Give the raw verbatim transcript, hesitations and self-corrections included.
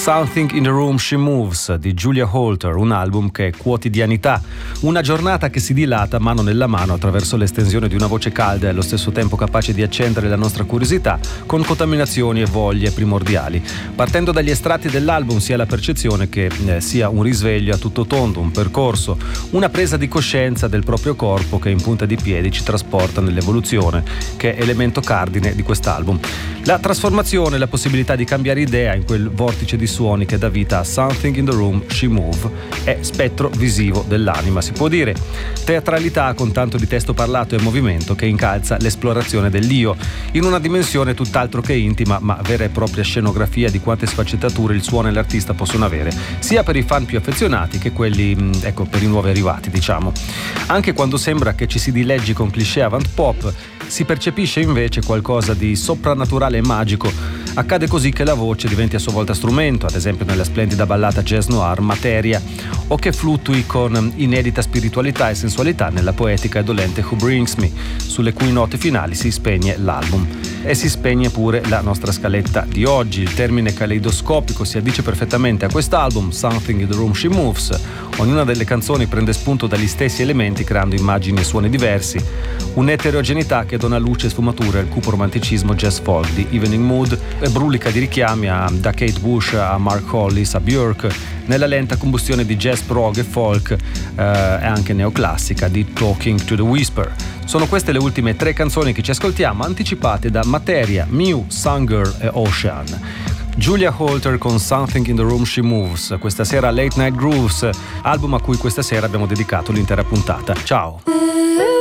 Something in the Room She Moves di Julia Holter, un album che è quotidianità, una giornata che si dilata mano nella mano attraverso l'estensione di una voce calda e allo stesso tempo capace di accendere la nostra curiosità con contaminazioni e voglie primordiali. Partendo dagli estratti dell'album si ha la percezione che eh, sia un risveglio a tutto tondo, un percorso, una presa di coscienza del proprio corpo che in punta di piedi ci trasporta nell'evoluzione, che è elemento cardine di quest'album. La trasformazione, la possibilità di cambiare idea in quel vortice di suoni che dà vita a Something in the Room She Move è spettro visivo dell'anima, si può dire. Teatralità con tanto di testo parlato e movimento che incalza l'esplorazione dell'io in una dimensione tutt'altro che intima, ma vera e propria scenografia di quante sfaccettature il suono e l'artista possono avere, sia per i fan più affezionati che quelli, ecco, per i nuovi arrivati, diciamo. Anche quando sembra che ci si dileggi con cliché avant pop, si percepisce invece qualcosa di soprannaturale e magico. Accade così che la voce diventi a sua volta strumento, ad esempio nella splendida ballata jazz noir Materia, o che fluttui con inedita spiritualità e sensualità nella poetica e dolente Who Brings Me, sulle cui note finali si spegne l'album. E si spegne pure la nostra scaletta di oggi. Il termine caleidoscopico si addice perfettamente a quest'album, Something in the Room She Moves. Ognuna delle canzoni prende spunto dagli stessi elementi creando immagini e suoni diversi. Un'eterogeneità che dona luce e sfumature al cupo romanticismo jazz folk di Evening Mood e brulica di richiami a, da Kate Bush a Mark Hollis a Björk, nella lenta combustione di jazz prog e folk eh, e anche neoclassica di Talking to the Whisper. Sono queste le ultime tre canzoni che ci ascoltiamo, anticipate da Materia, Mew, Sunger e Ocean. Julia Holter con Something in the Room She Moves, questa sera Late Night Grooves, album a cui questa sera abbiamo dedicato l'intera puntata. Ciao!